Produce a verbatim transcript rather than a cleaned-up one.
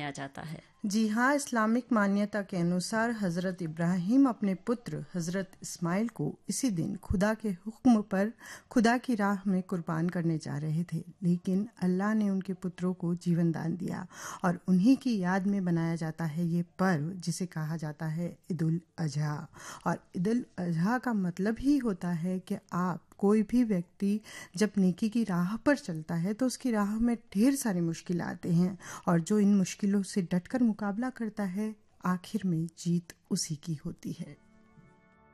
मनाया जाता है। जी हाँ, इस्लामिक मान्यता के अनुसार हज़रत इब्राहिम अपने पुत्र हज़रत इस्माइल को इसी दिन खुदा के हुक्म पर खुदा की राह में कुर्बान करने जा रहे थे, लेकिन अल्लाह ने उनके पुत्रों को जीवन दान दिया और उन्हीं की याद में बनाया जाता है ये पर्व, जिसे कहा जाता है ईद उल अजहा। और ईद उल अजहा का मतलब ही होता है कि आप कोई भी व्यक्ति जब नेकी की राह पर चलता है तो उसकी राह में ढेर सारी मुश्किल आते हैं, और जो इन मुश्किलों से डटकर मुकाबला करता है, आखिर में जीत उसी की होती है।